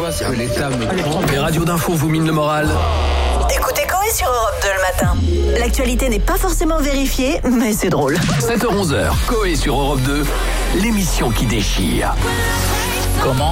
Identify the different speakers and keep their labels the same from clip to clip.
Speaker 1: vois ce que l'État me prend.
Speaker 2: Les radios d'info vous minent le moral.
Speaker 3: Écoutez Coé sur Europe 2 le matin. L'actualité n'est pas forcément vérifiée, mais c'est drôle.
Speaker 2: 7h-11h, Coé sur Europe 2, l'émission qui déchire.
Speaker 4: Comment ?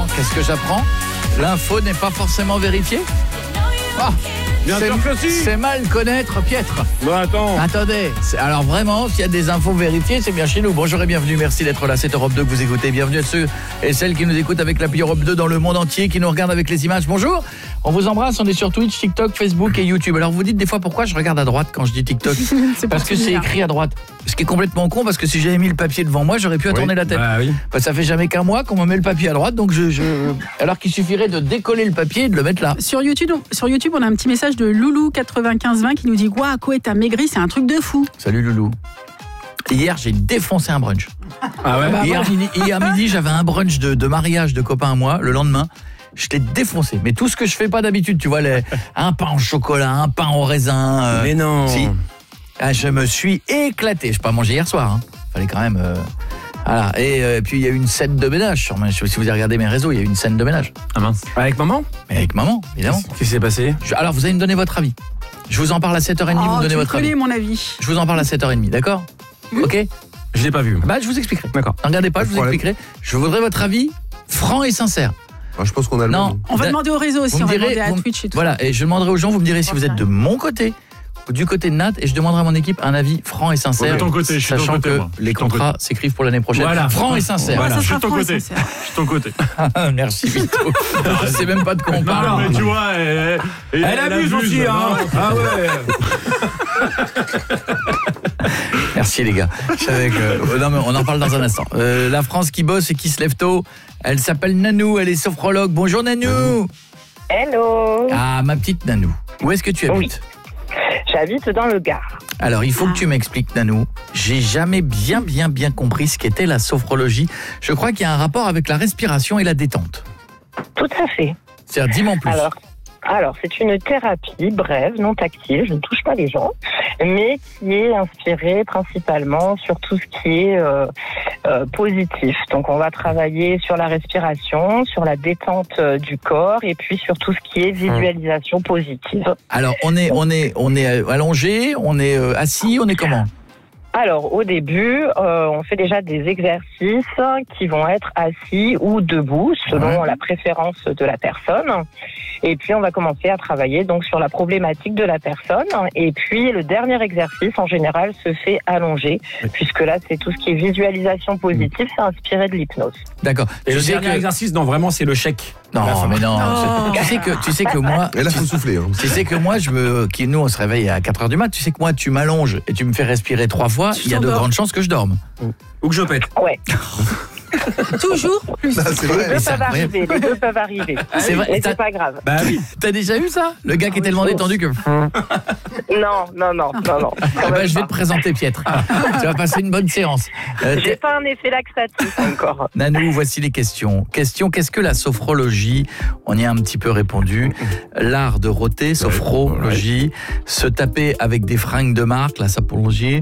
Speaker 4: Qu'est-ce que j'apprends ? L'info n'est pas forcément vérifiée ? Ah,
Speaker 5: Bien sûr que si.
Speaker 4: C'est mal connaître Pietre.
Speaker 5: Bon, attends.
Speaker 4: Attendez, alors vraiment, s'il y a des infos vérifiées, c'est bien chez nous. Bonjour et bienvenue, merci d'être là, c'est Europe 2 que vous écoutez. Bienvenue à ceux et celles qui nous écoutent avec l'appli Europe 2 dans le monde entier, qui nous regardent avec les images. Bonjour, on vous embrasse, on est sur Twitch, TikTok, Facebook et YouTube. Alors vous dites des fois pourquoi je regarde à droite quand je dis TikTok. Parce que c'est écrit à droite. Ce qui est complètement con, parce que si j'avais mis le papier devant moi, j'aurais pu tourner la tête.
Speaker 5: Bah, oui.
Speaker 4: Ça fait jamais qu'un mois qu'on me met le papier à droite, donc alors qu'il suffirait de décoller le papier et de le mettre là.
Speaker 6: Sur YouTube, on a un petit message de Loulou9520 qui nous dit « Waouh, Coé, t'as maigri, c'est un truc de fou !»
Speaker 4: Salut Loulou. Hier, j'ai défoncé un brunch.
Speaker 5: Ah ouais.
Speaker 4: Hier midi, j'avais un brunch de mariage de copain à moi. Le lendemain, je t'ai défoncé. Mais tout ce que je fais pas d'habitude, tu vois, un pain au chocolat, un pain au raisin.
Speaker 5: Mais non.
Speaker 4: Si. Ah, je me suis éclaté. Je n'ai pas mangé hier soir. Hein. Fallait quand même... Voilà. Et puis, il y a eu une scène de ménage. Je sais pas si vous avez regardé mes réseaux, il y a eu une scène de ménage.
Speaker 5: Ah mince. Avec maman ?
Speaker 4: Mais avec maman, évidemment.
Speaker 5: Qu'est-ce qui s'est passé ?
Speaker 4: Alors, vous allez me donner votre avis. Je vous en parle à 7h30, vous me donnez votre avis.
Speaker 6: mon avis.
Speaker 4: Je vous en parle à 7h30, d'accord ? Ok ?
Speaker 5: Je l'ai pas vu.
Speaker 4: Bah, je vous expliquerai.
Speaker 5: D'accord.
Speaker 4: Ne regardez pas, je vous expliquerai. Je voudrais votre avis franc et sincère.
Speaker 1: Je pense qu'on a le
Speaker 4: Non.
Speaker 1: même.
Speaker 6: On va demander au réseau aussi, on va demander à Twitch et tout.
Speaker 4: Voilà, et je demanderai aux gens, vous me direz si vous êtes de mon côté ou du côté de Nat, et je demanderai à mon équipe un avis franc et sincère.
Speaker 5: De ton côté, je suis de ton
Speaker 4: sachant
Speaker 5: côté,
Speaker 4: que
Speaker 5: moi.
Speaker 4: les contrats s'écrivent pour l'année prochaine.
Speaker 5: Voilà.
Speaker 4: Franc et sincère.
Speaker 5: Voilà,
Speaker 6: ça
Speaker 5: je suis
Speaker 6: sera
Speaker 5: de ton
Speaker 6: franc et
Speaker 5: côté.
Speaker 6: sincère.
Speaker 5: Je suis de ton côté.
Speaker 4: Merci Vito. Je sais même pas de quoi on parle.
Speaker 5: Non, mais tu vois, elle abuse aussi, hein. Ah ouais.
Speaker 4: Merci les gars. Je savais que... Non mais on en parle dans un instant. La France qui bosse et qui se lève tôt, elle s'appelle Nanou, elle est sophrologue. Bonjour Nanou.
Speaker 7: Hello.
Speaker 4: Ah, ma petite Nanou. Où est-ce que tu habites ?
Speaker 7: Oui. J'habite dans le Gard.
Speaker 4: Alors, il faut que tu m'expliques, Nanou. J'ai jamais bien compris ce qu'était la sophrologie. Je crois qu'il y a un rapport avec la respiration et la détente.
Speaker 7: Tout à fait.
Speaker 4: C'est-à-dire, dis-moi en plus.
Speaker 7: Alors, c'est une thérapie brève, non tactile, je ne touche pas les gens, mais qui est inspirée principalement sur tout ce qui est positif. Donc, on va travailler sur la respiration, sur la détente du corps, et puis sur tout ce qui est visualisation positive.
Speaker 4: Alors, on est allongé, on est assis, on est comment ?
Speaker 7: Alors, au début, on fait déjà des exercices qui vont être assis ou debout, selon la préférence de la personne. Et puis, on va commencer à travailler donc sur la problématique de la personne. Et puis, le dernier exercice, en général, se fait allongé, puisque là, c'est tout ce qui est visualisation positive, c'est inspiré de l'hypnose.
Speaker 4: D'accord.
Speaker 5: Et le dernier exercice, non, vraiment, c'est le chèque.
Speaker 4: Non, mais non. Tu sais que moi...
Speaker 1: Et là, faut souffler. Hein.
Speaker 4: Tu sais que moi, nous, on se réveille à 4h du mat. Tu sais que moi, tu m'allonges et tu me fais respirer 3 fois. Il y a de grandes chances que je dorme.
Speaker 5: Ou que je pète.
Speaker 7: Ouais.
Speaker 6: Toujours plus.
Speaker 1: C'est vrai.
Speaker 7: Les deux peuvent arriver.
Speaker 4: C'est vrai.
Speaker 7: Mais c'est pas grave.
Speaker 5: Bah oui.
Speaker 4: T'as déjà eu ça ? Le gars qui est tellement détendu que...
Speaker 7: Non.
Speaker 4: je vais te présenter Pietre. Tu vas passer une bonne séance.
Speaker 7: J'ai pas un effet laxatif encore.
Speaker 4: Nanou, voici les questions. Qu'est-ce que la sophrologie ? On y a un petit peu répondu. L'art de rôter, sophrologie. Se taper avec des fringues de marque, la sapologie.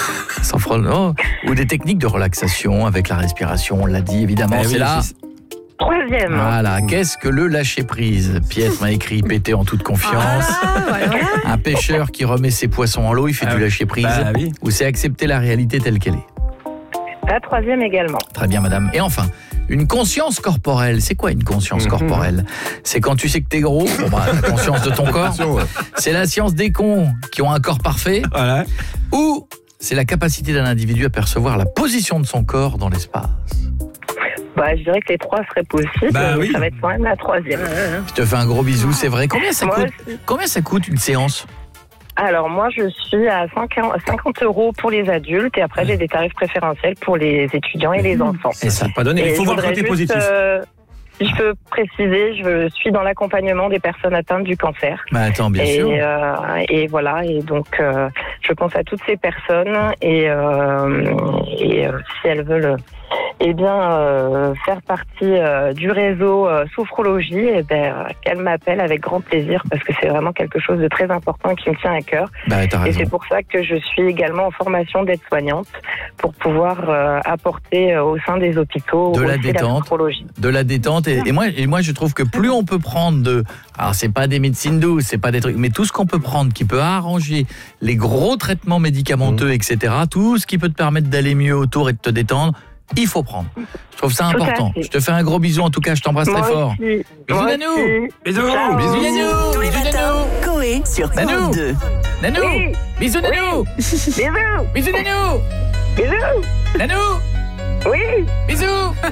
Speaker 4: Ou des techniques de relaxation avec la respiration, on l'a dit évidemment, c'est là.
Speaker 7: 3e.
Speaker 4: Voilà, qu'est-ce que le lâcher-prise ? Pietre m'a écrit péter en toute confiance.
Speaker 6: Voilà.
Speaker 4: Un pêcheur qui remet ses poissons en l'eau, il fait du lâcher-prise.
Speaker 5: Oui.
Speaker 4: Ou c'est accepter la réalité telle qu'elle est ?
Speaker 7: La 3e également.
Speaker 4: Très bien madame. Et enfin, une conscience corporelle. C'est quoi une conscience corporelle ? C'est quand tu sais que t'es gros, la conscience de ton corps. C'est la science des cons qui ont un corps parfait.
Speaker 5: Voilà.
Speaker 4: Ou c'est la capacité d'un individu à percevoir la position de son corps dans l'espace.
Speaker 7: Je dirais que les 3 seraient possibles, mais ça va être quand même la 3e.
Speaker 4: Je te fais un gros bisou, c'est vrai. Combien ça coûte une séance ?
Speaker 7: Alors moi je suis à 50 € pour les adultes et après j'ai des tarifs préférentiels pour les étudiants et les enfants.
Speaker 4: Et ça
Speaker 5: pas donné, il faut voir le côté positif.
Speaker 7: Si je peux préciser, je suis dans l'accompagnement des personnes atteintes du cancer.
Speaker 4: Attends, bien sûr.
Speaker 7: Et voilà, et donc je pense à toutes ces personnes et si elles veulent eh bien, faire partie du réseau sophrologie, qu'elle m'appelle avec grand plaisir parce que c'est vraiment quelque chose de très important qui me tient à cœur.
Speaker 4: Bah, t'as
Speaker 7: Et
Speaker 4: raison.
Speaker 7: c'est pour ça que je suis également en formation d'aide-soignante pour pouvoir apporter au sein des hôpitaux
Speaker 4: De la
Speaker 7: aussi
Speaker 4: détente.
Speaker 7: sophrologie.
Speaker 4: De la détente et moi je trouve que plus on peut prendre alors c'est pas des médecines douces, c'est pas des trucs, mais tout ce qu'on peut prendre qui peut arranger les gros traitements médicamenteux, etc., tout ce qui peut te permettre d'aller mieux autour et de te détendre, il faut prendre. Je trouve ça
Speaker 7: Tout à
Speaker 4: important.
Speaker 7: fait.
Speaker 4: Je te fais un gros bisou en tout cas, je t'embrasse très fort.
Speaker 7: Aussi.
Speaker 4: Bisous,
Speaker 7: Moi
Speaker 4: Nanou.
Speaker 7: aussi.
Speaker 5: Bisous.
Speaker 7: Ciao.
Speaker 4: Bisous Nanou.
Speaker 3: Tous les
Speaker 4: Bisous
Speaker 3: matins,
Speaker 4: Nanou.
Speaker 3: Coé sur
Speaker 4: Nanou.
Speaker 3: Europe 2.
Speaker 4: Nanou.
Speaker 7: Oui.
Speaker 4: Bisous Nanou.
Speaker 7: Bisous.
Speaker 4: Bisous Nanou.
Speaker 7: Bisous.
Speaker 4: Nanou.
Speaker 7: Oui.
Speaker 4: Bisous.